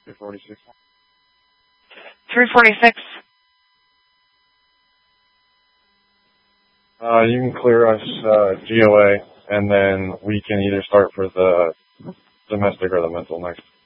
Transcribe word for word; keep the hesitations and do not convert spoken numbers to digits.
three forty-six. three forty-six. Uh, you can clear us uh, G O A, and then we can either start for the domestic or the mental next.